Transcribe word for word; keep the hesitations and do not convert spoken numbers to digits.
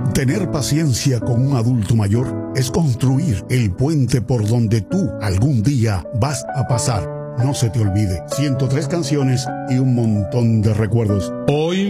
Tener paciencia con un adulto mayor es construir el puente por donde tú algún día vas a pasar. No se te olvide, ciento tres canciones y un montón de recuerdos. Hoy